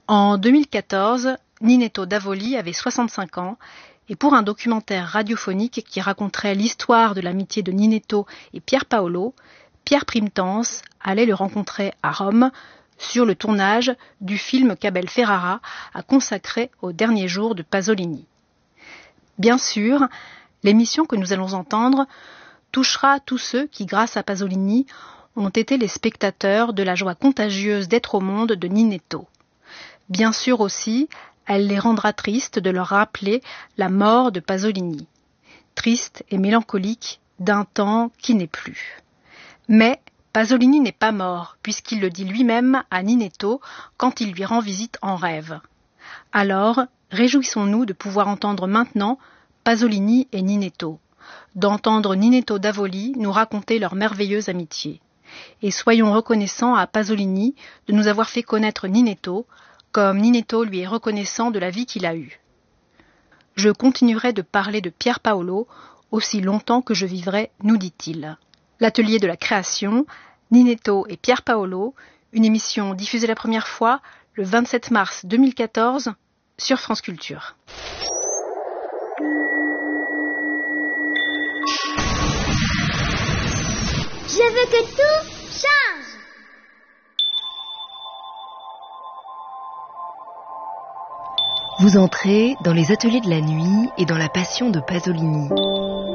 En 2014, Ninetto Davoli avait 65 ans et pour un documentaire radiophonique qui raconterait l'histoire de l'amitié de Ninetto et Pier Paolo, Pierre Primtens allait le rencontrer à Rome sur le tournage du film qu'Abel Ferrara a consacré aux derniers jours de Pasolini. Bien sûr, l'émission que nous allons entendre touchera tous ceux qui, grâce à Pasolini, ont été les spectateurs de la joie contagieuse d'être au monde de Ninetto. Bien sûr aussi, elle les rendra tristes de leur rappeler la mort de Pasolini, triste et mélancolique d'un temps qui n'est plus. Mais Pasolini n'est pas mort, puisqu'il le dit lui-même à Ninetto quand il lui rend visite en rêve. Alors, réjouissons-nous de pouvoir entendre maintenant Pasolini et Ninetto, d'entendre Ninetto Davoli nous raconter leur merveilleuse amitié. Et soyons reconnaissants à Pasolini de nous avoir fait connaître Ninetto, comme Ninetto lui est reconnaissant de la vie qu'il a eue. Je continuerai de parler de Pier Paolo aussi longtemps que je vivrai, nous dit-il. L'atelier de la création, Ninetto et Pier Paolo, une émission diffusée la première fois le 27 mars 2014 sur France Culture. Je veux que tout change. Vous entrez dans les ateliers de la nuit et dans la passion de Pasolini.